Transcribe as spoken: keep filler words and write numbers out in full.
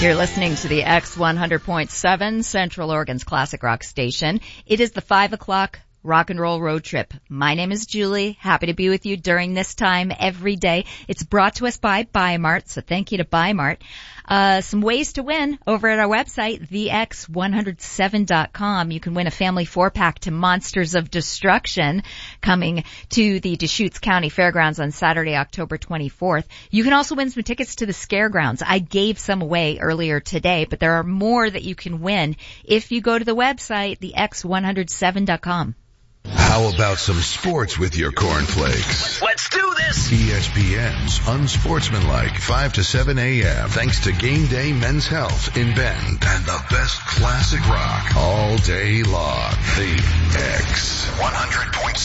You're listening to the X one hundred point seven, Central Oregon's classic rock station. It is the five o'clock rock and roll road trip. My name is Julie. Happy to be with you during this time every day. It's brought to us by Bi-Mart, so thank you to Bi-Mart. Uh, some ways to win over at our website, the x one oh seven dot com. You can win a family four-pack to Monsters of Destruction coming to the Deschutes County Fairgrounds on Saturday, October twenty-fourth. You can also win some tickets to the Scaregrounds. I gave some away earlier today, but there are more that you can win if you go to the website, the x one oh seven dot com. How about some sports with your cornflakes? Let's do this! E S P N's Unsportsmanlike, five to seven a.m. Thanks to Game Day Men's Health in Bend and the best classic rock all day long. The X one hundred point seven.